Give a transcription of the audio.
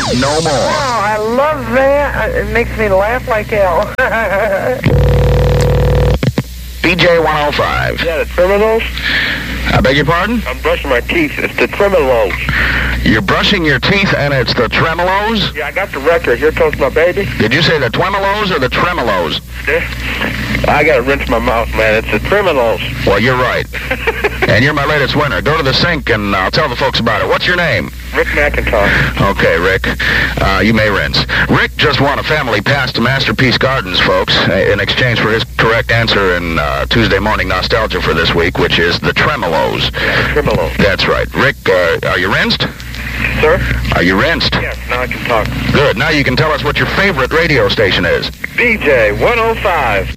no more. Oh, I love that. It makes me laugh like hell. BJ 105. Yeah, the Tremolo's? I beg your pardon? I'm brushing my teeth. It's the Tremolo's. You're brushing your teeth and it's the Tremolos? Yeah, I got the record. Here comes my baby. Did you say the Twemolos or the Tremolos? I gotta rinse my mouth, man. It's the Tremolo's. Well, you're right. And you're my latest winner. Go to the sink and I'll tell the folks about it. What's your name? Rick McIntosh. Okay, Rick. You may rinse. Rick just won a family pass to Masterpiece Gardens, folks, in exchange for his correct answer in Tuesday Morning Nostalgia for this week, which is the Tremolos. Yeah, the Tremolo's. That's right. Rick, are you rinsed? Sir? Are you rinsed? Yes, now I can talk. Good. Now you can tell us what your favorite radio station is. BJ 105.